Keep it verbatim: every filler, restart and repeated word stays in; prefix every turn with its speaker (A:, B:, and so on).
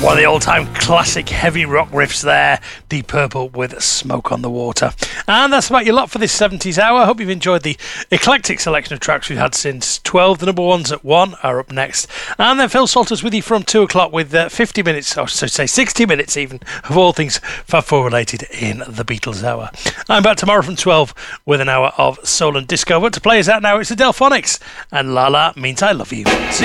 A: One of the all-time classic heavy rock riffs there, Deep Purple with Smoke on the Water. And that's about your lot for this seventies hour. I hope you've enjoyed the eclectic selection of tracks we've had since twelve. The number ones at one are up next. And then Phil Salters with you from two o'clock with uh, fifty minutes, or so say sixty minutes even, of all things Fab Four related in the Beatles hour. I'm back tomorrow from twelve with an hour of soul and disco. But to play us out now, it's the Delphonics. And La La means I love you. See